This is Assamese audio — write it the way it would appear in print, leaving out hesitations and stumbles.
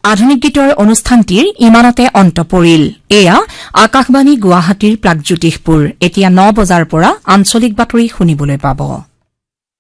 আধুনিক গীতৰ অনুষ্ঠানটিৰ ইমানতে অন্ত পৰিল এয়া আকাশবাণী গুৱাহাটীৰ প্ৰাগজ্যোতিষপুৰ এতিয়া 9 বজাৰ পৰা আঞ্চলিক বাতৰি শুনিবলৈ পাব